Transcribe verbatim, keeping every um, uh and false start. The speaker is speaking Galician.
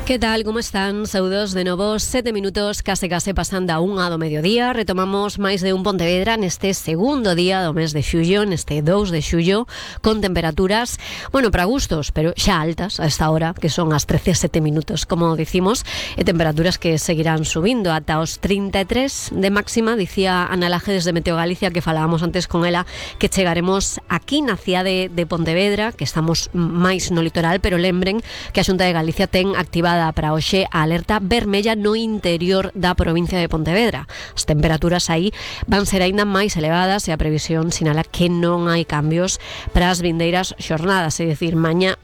Que tal, como están? Saúdos de novo, sete minutos, case case pasando a unha do mediodía. Retomamos máis de un Pontevedra neste segundo día do mes de xullo, neste dous de xullo, con temperaturas, bueno, para gustos, pero xa altas a esta hora, que son as trece e sete minutos, como dicimos, e temperaturas que seguirán subindo ata os trinta e tres de máxima. Dicía Ana Laje desde Meteo Galicia, que falábamos antes con ela, que chegaremos aquí na cidade de Pontevedra, que estamos máis no litoral, pero lembren que a Xunta de Galicia ten activada para hoxe a alerta vermella no interior da provincia de Pontevedra. As temperaturas aí van ser aínda máis elevadas e a previsión sinala que non hai cambios para as vindeiras xornadas, é dicir, mañá